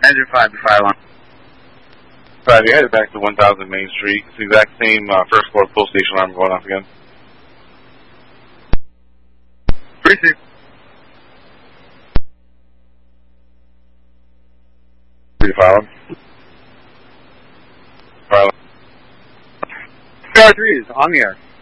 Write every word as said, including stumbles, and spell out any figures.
Engine five to fire line. Five, you're headed back to one thousand Main Street. It's the exact same uh, first floor pull station alarm going off again. Precinct. Three to file. File. P R three is on the air.